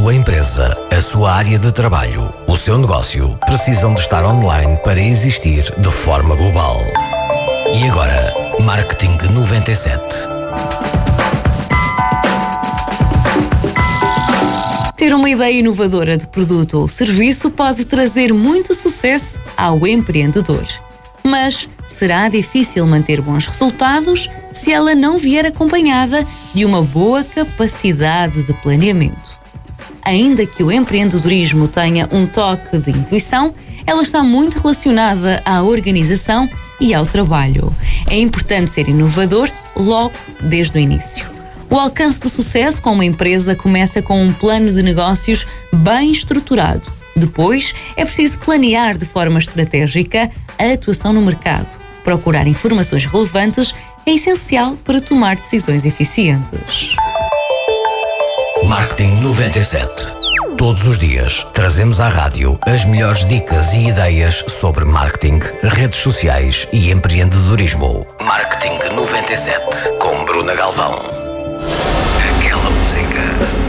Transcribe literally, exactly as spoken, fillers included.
sua empresa, a sua área de trabalho, o seu negócio precisam de estar online para existir de forma global. E agora, Marketing noventa e sete. Ter uma ideia inovadora de produto ou serviço pode trazer muito sucesso ao empreendedor. Mas será difícil manter bons resultados se ela não vier acompanhada de uma boa capacidade de planeamento. Ainda que o empreendedorismo tenha um toque de intuição, ela está muito relacionada à organização e ao trabalho. É importante ser inovador logo desde o início. O alcance do sucesso com uma empresa começa com um plano de negócios bem estruturado. Depois, é preciso planear de forma estratégica a atuação no mercado. Procurar informações relevantes é essencial para tomar decisões eficientes. Marketing noventa e sete. Todos os dias trazemos à rádio as melhores dicas e ideias sobre marketing, redes sociais e empreendedorismo. Marketing noventa e sete com Bruna Galvão. Aquela música.